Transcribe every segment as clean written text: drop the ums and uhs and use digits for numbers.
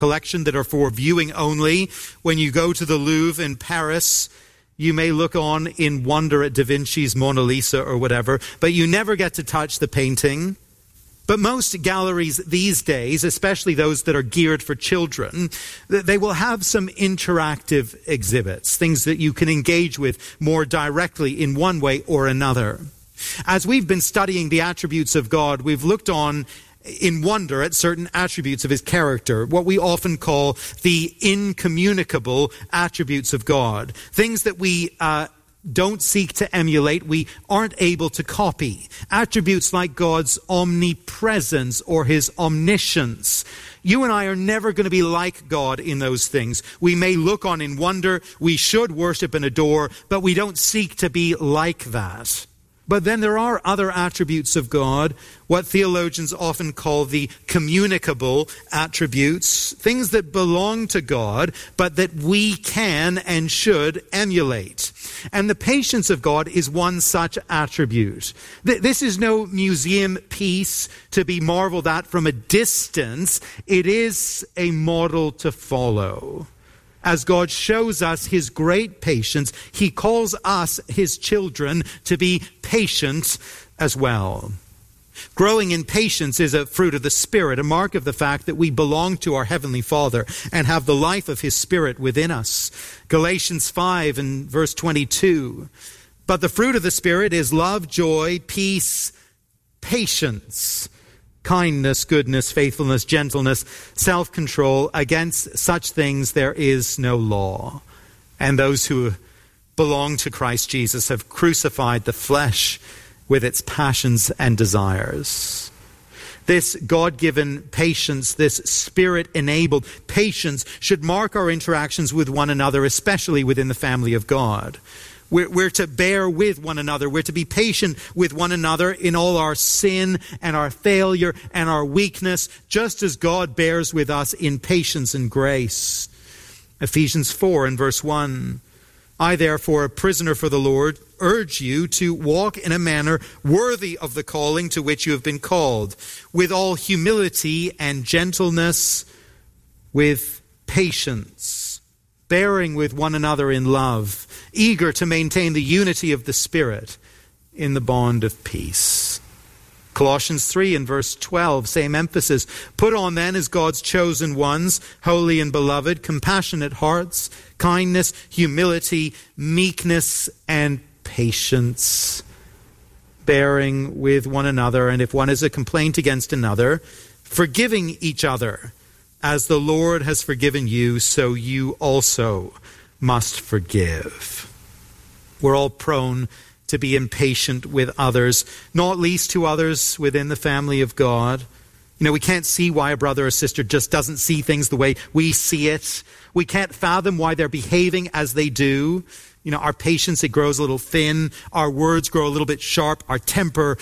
collection that are for viewing only. When you go to the Louvre in Paris, you may look on in wonder at Da Vinci's Mona Lisa or whatever, but you never get to touch the painting. But most galleries these days, especially those that are geared for children, they will have some interactive exhibits, things that you can engage with more directly in one way or another. As we've been studying the attributes of God, we've looked on in wonder at certain attributes of his character, what we often call the incommunicable attributes of God, things that we don't seek to emulate, we aren't able to copy. Attributes like God's omnipresence or his omniscience. You and I are never going to be like God in those things. We may look on in wonder, we should worship and adore, but we don't seek to be like that. But then there are other attributes of God, what theologians often call the communicable attributes, things that belong to God, but that we can and should emulate. And the patience of God is one such attribute. This is no museum piece to be marveled at from a distance. It is a model to follow. As God shows us his great patience, he calls us, his children, to be patient as well. Growing in patience is a fruit of the Spirit, a mark of the fact that we belong to our Heavenly Father and have the life of his Spirit within us. Galatians 5 and verse 22. But the fruit of the Spirit is love, joy, peace, patience, kindness, goodness, faithfulness, gentleness, self-control. Against such things there is no law. And those who belong to Christ Jesus have crucified the flesh with its passions and desires. This God-given patience, this Spirit-enabled patience should mark our interactions with one another, especially within the family of God. We're to bear with one another. We're to be patient with one another in all our sin and our failure and our weakness, just as God bears with us in patience and grace. Ephesians 4 and verse 1. I, therefore, a prisoner for the Lord, urge you to walk in a manner worthy of the calling to which you have been called, with all humility and gentleness, with patience, bearing with one another in love, eager to maintain the unity of the Spirit in the bond of peace. Colossians 3 and verse 12, same emphasis. Put on then as God's chosen ones, holy and beloved, compassionate hearts, kindness, humility, meekness, and patience, bearing with one another, and if one has a complaint against another, forgiving each other. As the Lord has forgiven you, so you also must forgive. We're all prone to be impatient with others, not least to others within the family of God. You know, we can't see why a brother or sister just doesn't see things the way we see it. We can't fathom why they're behaving as they do. You know, our patience, it grows a little thin. Our words grow a little bit sharp. Our temper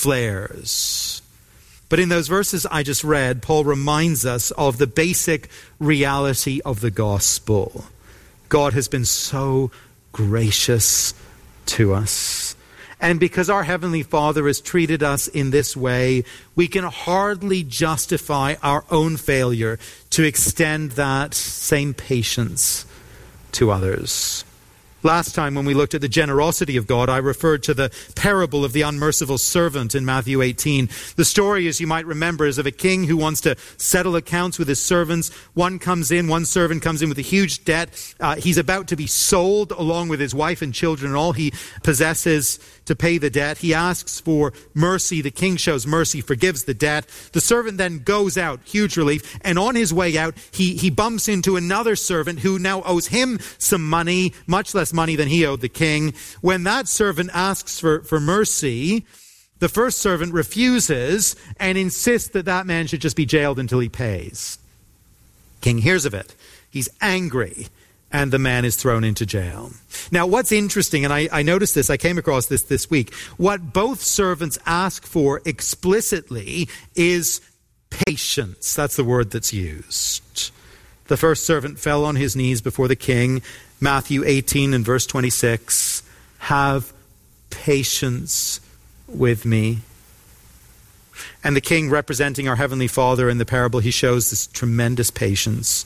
flares. But in those verses I just read, Paul reminds us of the basic reality of the gospel. God has been so gracious to us. And because our Heavenly Father has treated us in this way, we can hardly justify our own failure to extend that same patience to others. Last time when we looked at the generosity of God, I referred to the parable of the unmerciful servant in Matthew 18. The story, as you might remember, is of a king who wants to settle accounts with his servants. One servant comes in with a huge debt. He's about to be sold along with his wife and children and all he possesses to pay the debt. He asks for mercy. The king shows mercy, forgives the debt. The servant then goes out, huge relief, and on his way out, he bumps into another servant who now owes him some money, much less money than he owed the king. When that servant asks for mercy, the first servant refuses and insists that man should just be jailed until he pays. King hears of it. He's angry, and the man is thrown into jail. Now, what's interesting, and I noticed this, I came across this week, what both servants ask for explicitly is patience. That's the word that's used. The first servant fell on his knees before the king. Matthew 18 and verse 26, have patience with me. And the king, representing our Heavenly Father in the parable, he shows this tremendous patience.